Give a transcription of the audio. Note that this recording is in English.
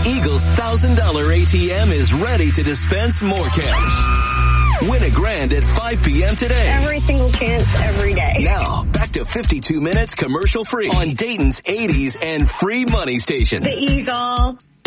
Eagle's $1,000 ATM is ready to dispense more cash. Win a grand at 5 p.m. today. Every single chance, every day. Now, back to 52 minutes commercial free on Dayton's 80s and free money station. The Eagle.